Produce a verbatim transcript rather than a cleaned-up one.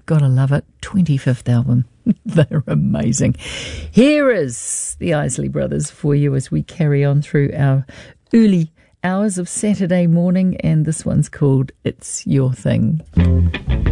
Gotta love it. twenty-fifth album. They're amazing. Here is the Isley Brothers for you as we carry on through our early hours of Saturday morning, and this one's called It's Your Thing.